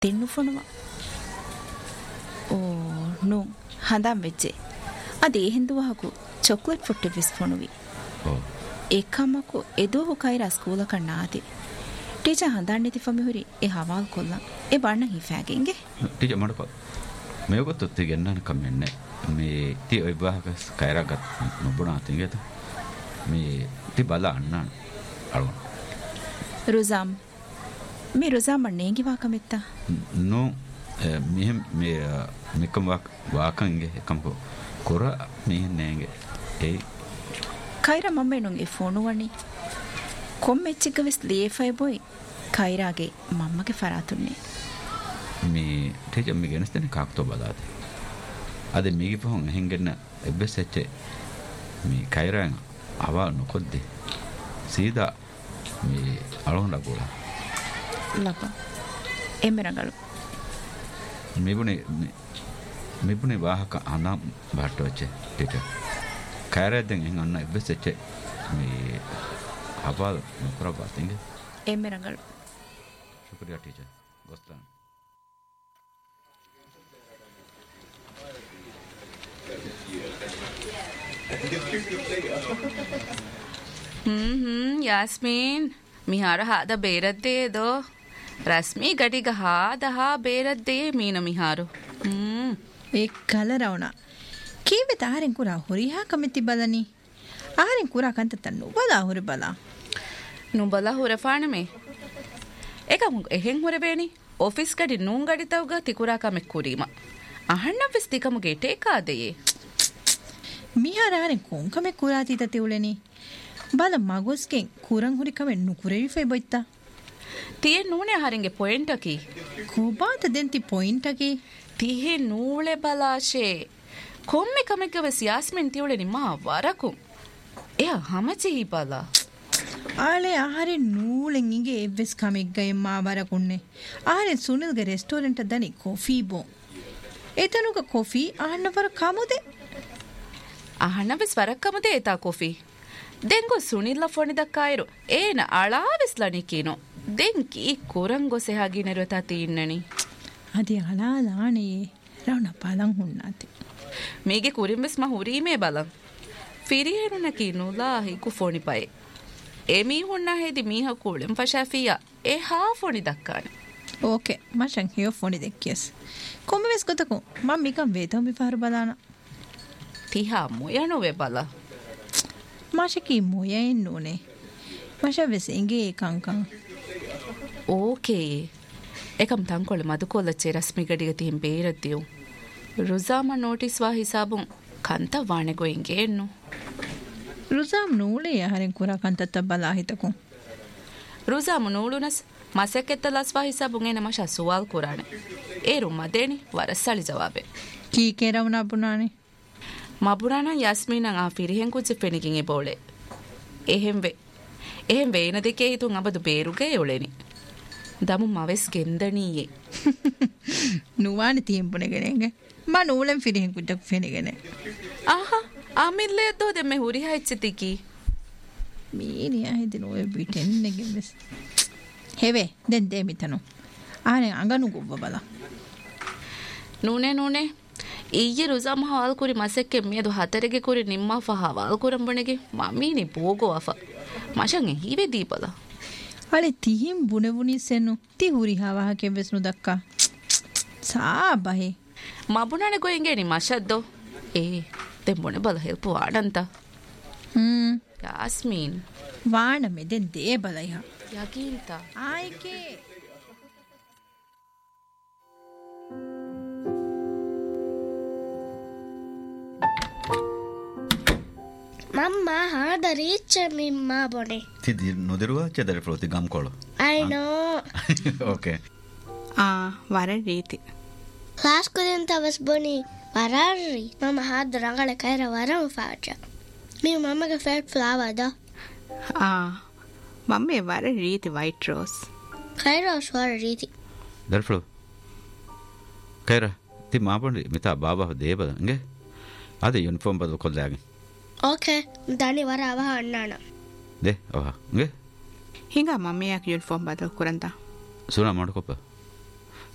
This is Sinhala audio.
දෙන්නු ෆොනවා ඕ නෝ හඳම් වෙච්චේ අද එහෙන්දුවහකු චොක්ලට් ෆුට්ට විස් ෆොනුවි ඒකමකු එදෝහු කයිර ස්කූලක නාති ටීචර් හඳන්නේ තිෆමි හුරි ඒ හවාල් කොල්ලන් ඒ බන්න හිෆෑගෙන්ගේ ටීචර් මඩප මේකත් ඔත්තේ ගන්නන කම්න්නේ මේ ති ඔය බහක කයිරගත් නොබුණා තින්ගේත මේ ති බල අන්නන අලුන් රුසම් මේ රුසම් නේගි වාකමෙත්තා නෝ මෙහෙම මේ මෙකම වාකන්ගේ එකම්කෝ කොර මේ නෑගේ ඒ කයිර මම්මෙනුන්ගේ ෆෝනු වනි කොම්මෙච්චික විස් ලියෆයි බොයි කයිරාගේ මම්මගේ ෆරාතුන්නේ මේ ටීචර් මේ ගෙනස්තන කාක්තෝ බලාද අද මේකි පහන් එහෙන්ගෙන එබ්බෙසෙච්චේ මේ කයිරාන් අවා නොකොද්දේ සීදා මේ අලොන් ලගෝලා ලබ එමරගලු මෙබුනේ වාහක අනම් බාට්ටවච්චේ ටීචර් කයිරාදෙන් එහෙන් අන්න එබ්බෙසෙච්චේ මේ අවා නොකරවා තින්ගේ එමරගලු शुक्रिया टीचर गोस्तान यास्मीन मिहार हादा बेरद्दे दो रश्मि गटिग हादा बेरद्दे मीन मिहारो एक कलरवना कीवे तारें कुरा हुरिहा कमिति बलनी आरें कुरा कंत तन्नु बला हुरि बला नु बला हुरे फाने में එකම එහෙන් හොරබේනි ඔෆිස් ගඩි නූන් ගඩි තවග තිකුරා කමෙක් කුරීම අහන්න විස් තිකම ගෙට එකාදයේ මිහාරාරෙන් කොන්කමෙක් කුරාති තතිඋලෙනි බල මගොස්කෙන් කුරන් හුරි කමෙන් නුකුරෙවි ෆෙබොයිත්තා තියේ නූනේ හරින්ගේ පොයින්ට් අකි කොබාත දෙන්ති පොයින්ට් අකි තිහේ නූලේ බලාෂේ කොම්මෙ කමෙක් වෙස් යාස්මින් තිඋලෙනි මා වරකු එයා හමචි බලා ආලේ ආහාරේ නූලෙන් ඉගේ එවස් කමෙක්ගය මාවරකුන්නේ ආහාරේ සුනිල්ගේ රෙස්ටෝරන්ට් දනි කොෆී බෝ එතනුක කොෆී ආහන්නවර කමුදේ ආහන්නවස් වරක් කමුදේ එතා කොෆී දෙන්ගො සුනිල්ලා ෆොනි දක්කායිරු ඒන අලාවිස්ලනි කිනෝ දෙන්කි කුරන් ගොසෙහාගි නරුවතා තින්නනි අදී අලාලානේ රවුන පලං හුන්නාති මේගේ කුරින්වස් මහුරීමේ බලන් ෆිරිහෙනුනකි නුලා හිකු ෆොනි පයි එමී හුන්නා හෙදි මීහ කුලෙන් ෆෂාෆියා ඒ හා ෆොනි දක්කාන ඕකේ මෂන් හියෝ ෆොනි දෙක්කියස් කොම්මෙස් ගොතකෝ මම මිකම් වේතම් විපාර බලාන තිහා මොයනෝ වේ බලා මාෂකි මොයෙන් නෝනේ මාෂ වෙසෙන්ගේ කංකං ඕකේ එකම් තංකොල මදුකොල්ලච්චේ රස්මි ගඩිග තිහින් බේරද්දියු රුසාම නෝටිස් වා හිසාබුන් කන්ත වානේ ගොයින්ගේ එන්නු රුසාම් නූලේ ආහාරෙන් කුරා කන්තත්ත බලා හිතකු රුසාම් නූලුනස් මසෙක්කෙත්ත ලස්වා හිසාබුන් එන මෂා සුවාල් කුරානේ ඒ රුම්මදේනි වරස්සලි ජවාබේ කීකේ රවුනා පුනානේ මබුරානන් යස්මීනන් ආ ෆිරිහෙන් කුච්චි ෆෙනිකින් එබෝලේ එහෙම් වේන දෙකේ හිතුන් අබදු බේරුගේ යොලෙනි දමු මවෙස් ගෙන්දනීයේ නුවානේ තියම්පුනේගෙනගේ මා නූලෙන් ෆිරිහෙන් කුච්චක් ෆෙනිගෙන ආහා ආමිල්ලේ දෝ දෙමෙ හුරි හැච්චතිකි මීනියා හිදින ඔය පිටෙන්නගේ බස් හෙවේ දැන් දෙමිතනෝ ආනේ අඟනු ගොබ්බ බලා නූනේ ඊයේ රුසම් හාල් කුරි මසෙක්කෙ මියදු හතරගේ කුරි නිම්මා ෆහවල් කුරම්බණගේ මමීනි බෝගෝ අෆ මෂන් හීවේ දීපලා අලේ තිහිම් බුනවුනි සෙන්නු ති හුරි හවහ කෙවස්නු දක්කා සාබහේ මබුනනේ ගොයින්ගේනි මෂද්දෝ ඒ දෙම්බොනේ බල හෙල්ප් වාඩන්ත යාස්මින් වාණ මෙදෙන් දේ බලයිහා යකීන්තා ආයිකේ Mamma had a rich mimma bone. Ti noderuwa chedare floti gam kolo. I know. Okay. වර රීති. Class couldn't have us bunny. Varari. Mama had the rangala kaira varam facha. Me mama ka fat flower da. මම වර රීති white rose. Kaira swar riti. Dar flo. Kaira ti maabondi mita baba deba nge. Ade uniform badu kollage. Okay. Dani vara avaha annana. De avaha nge. ಹಿಂಗ ಮಮ್ಮಿಯಾಕ ಯೂನಿಫಾರ್ಮ್ ಬದಲು ಕುರಂತ ಸುನಾ ಮಾಡ್ಕೊಪ್ಪ